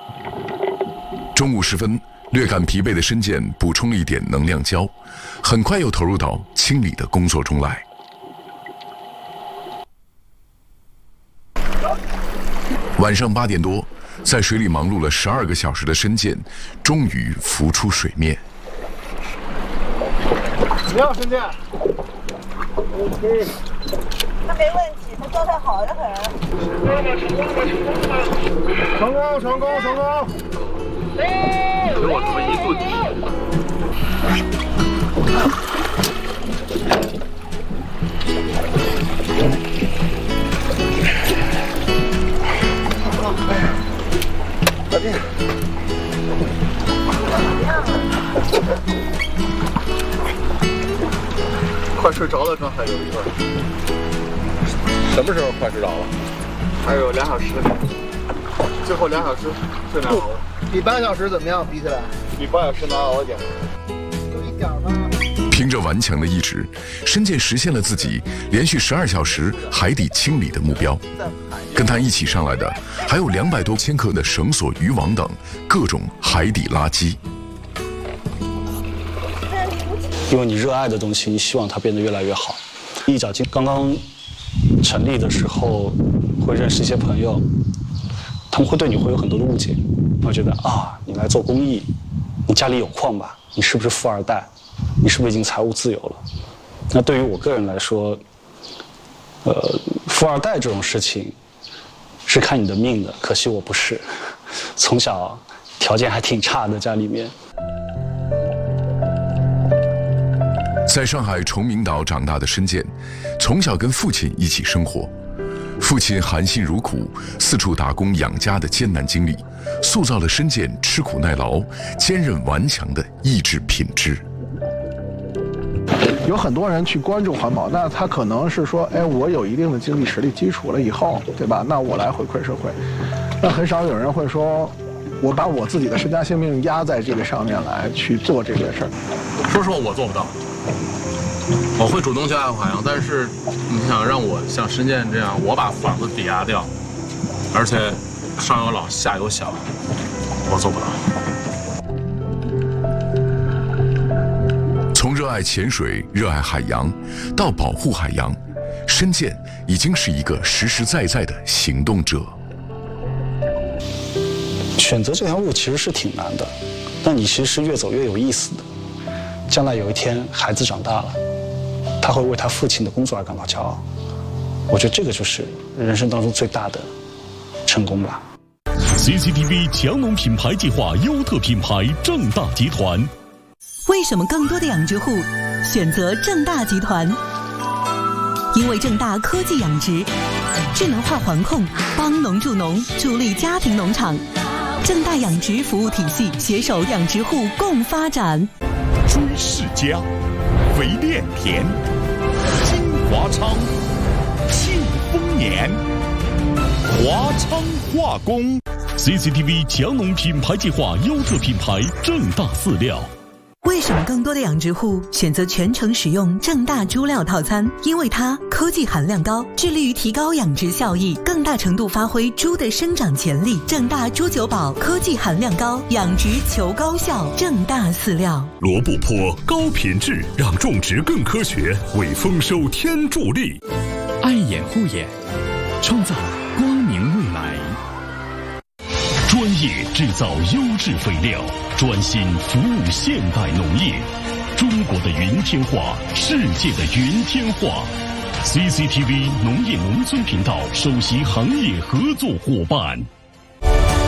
中午时分，略感疲惫的申健补充了一点能量胶，很快又投入到清理的工作中来。晚上8点多，在水里忙碌了12个小时的申健，终于浮出水面。 怎么样，申健？ 他没问题，他状态好得很。 成功，成功，成功！ 给我这么一顿老弟，快睡着的状态有一段。什么时候快睡着了？还有2小时，最后2小时睡难熬了。比8小时怎么样？比起来，比8小时难熬一点。有一点吧。 凭着顽强的意志，申健实现了自己连续12小时海底清理的目标。跟他一起上来的还有200多千克的绳索、渔网等各种海底垃圾。 因为你热爱的东西，你希望它变得越来越好。一脚金刚刚成立的时候，会认识一些朋友，他们会对你会有很多的误解，会觉得啊，你来做公益，你家里有矿吧？你是不是富二代？你是不是已经财务自由了？那对于我个人来说，富二代这种事情是看你的命的，可惜我不是，从小条件还挺差的，家里面。 在上海崇明岛长大的申健，从小跟父亲一起生活。父亲含辛茹苦、四处打工养家的艰难经历，塑造了申健吃苦耐劳、坚韧顽强的意志品质。 有很多人去关注环保，那他可能是说，哎，我有一定的经济实力基础了以后，对吧？那我来回馈社会。那很少有人会说，我把我自己的身家性命压在这个上面来去做这件事儿。 说实话，我做不到。我会主动去爱护海洋，但是你想让我像申健这样，我把房子抵押掉，而且上有老下有小，我做不到。 从热爱潜水、热爱海洋，到保护海洋，申健已经是一个实实在在的行动者。 选择这条路其实是挺难的，但你其实是越走越有意思的。将来有一天孩子长大了，他会为他父亲的工作而感到骄傲。我觉得这个就是人生当中最大的成功吧。 CCTV 强农品牌计划优特品牌正大集团。 为什么更多的养殖户选择正大集团？因为正大科技养殖，智能化环控，帮农助农，助力家庭农场。正大养殖服务体系携手养殖户共发展。 追世家，肥炼田，金华昌，庆丰年，华昌化工。CCTV 强农品牌计划优特品牌正大饲料。 为什么更多的养殖户选择全程使用正大猪料套餐？因为它科技含量高，致力于提高养殖效益，更大程度发挥猪的生长潜力。正大猪酒宝科技含量高，养殖求高效。正大饲料。 罗布泊高品质，让种植更科学，为丰收添助力。 爱眼护眼，创造光明未来。 专业制造优质肥料，专心服务现代农业。中国的云天化，世界的云天化。CCTV 农业农村频道首席行业合作伙伴。